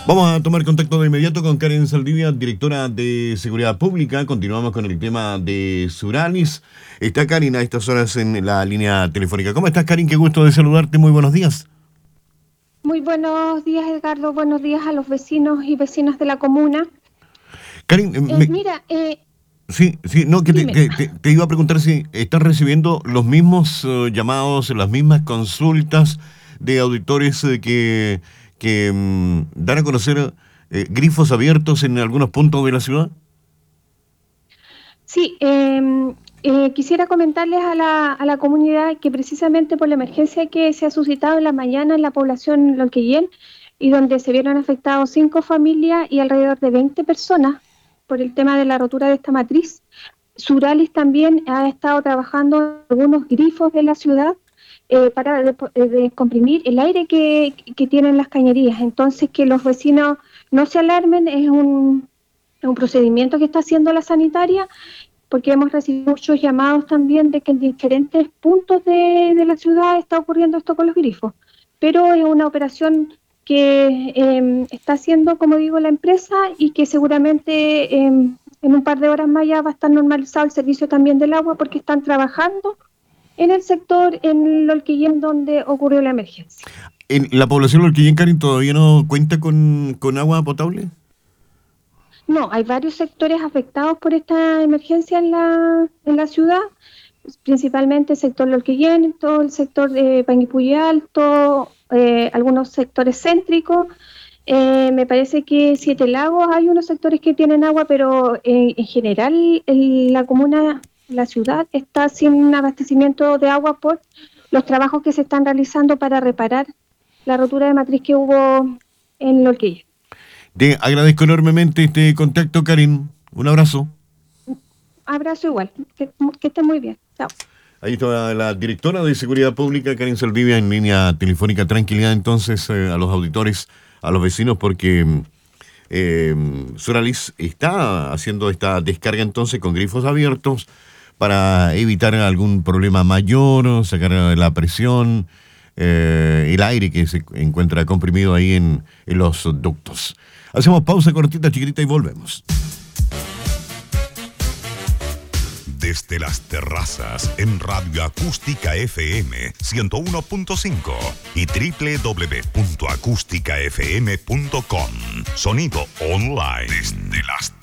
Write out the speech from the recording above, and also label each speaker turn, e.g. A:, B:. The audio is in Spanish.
A: Vamos a tomar contacto de inmediato con Karen Saldivia, directora de Seguridad Pública. Continuamos con el tema de Suralis. Está Karen a estas horas en la línea telefónica. ¿Cómo estás, Karen? Qué gusto de saludarte. Muy buenos días.
B: Muy buenos días, Edgardo. Buenos días a los vecinos y vecinas de la comuna.
A: Karen, Sí, no, que te iba a preguntar si estás recibiendo los mismos llamados, las mismas consultas de auditores que dan a conocer grifos abiertos en algunos puntos de la ciudad.
B: Sí, quisiera comentarles a la comunidad que precisamente por la emergencia que se ha suscitado en la mañana en la población Lonquillén y donde se vieron afectados 5 familias y alrededor de 20 personas por el tema de la rotura de esta matriz, Suralis también ha estado trabajando en algunos grifos de la ciudad para descomprimir el aire que tienen las cañerías. Entonces, que los vecinos no se alarmen, es un procedimiento que está haciendo la sanitaria, porque hemos recibido muchos llamados también de que en diferentes puntos de la ciudad está ocurriendo esto con los grifos. Pero es una operación que está haciendo, como digo, la empresa y que seguramente en un par de horas más ya va a estar normalizado el servicio también del agua, porque están trabajando en el sector, en Lonquillén, donde ocurrió la emergencia.
A: ¿En la población de Lonquillén, Karen, todavía no cuenta con agua potable?
B: No, hay varios sectores afectados por esta emergencia en la ciudad, principalmente el sector Lonquillén, todo el sector de Panguipulli Alto, algunos sectores céntricos. Me parece que Siete Lagos hay unos sectores que tienen agua, pero en general la comuna, la ciudad, está sin abastecimiento de agua por los trabajos que se están realizando para reparar la rotura de matriz que hubo en Lonquillén.
A: Te agradezco enormemente este contacto, Karen. Un abrazo.
B: Abrazo igual. Que estén muy bien. Chao.
A: Ahí está la directora de Seguridad Pública, Karen Saldivia, en línea telefónica. Tranquilidad entonces a los auditores, a los vecinos, porque Suralis está haciendo esta descarga entonces con grifos abiertos para evitar algún problema mayor, sacar la presión, el aire que se encuentra comprimido ahí en los ductos. Hacemos pausa cortita, chiquitita, y volvemos.
C: Desde las terrazas en Radio Acústica FM 101.5 y www.acústicafm.com. Sonido online desde las terrazas.